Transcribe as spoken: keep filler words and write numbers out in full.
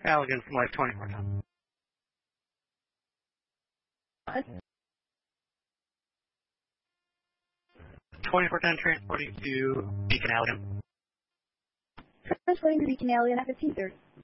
Halligan from Life twenty-four ten. What? twenty-four ten transporting to Beacon Halligan. Transporting to Beacon Halligan at fifteen thirty.